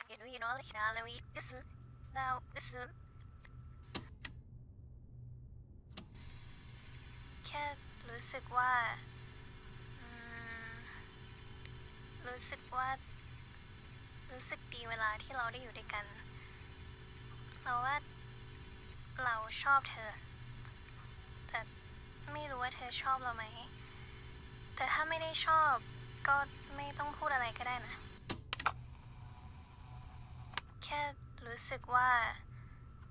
like now let me listen now listen แค่รู้สึกว่ารู้สึกดีเวลาที่เราได้อยู่ด้วยกันเราว่าเราชอบเธอแต่ไม่รู้ว่าเธอชอบเราไหมแต่ถ้าไม่ได้ชอบก็ไม่ต้องพูดอะไรก็ได้นะแค่รู้สึกว่า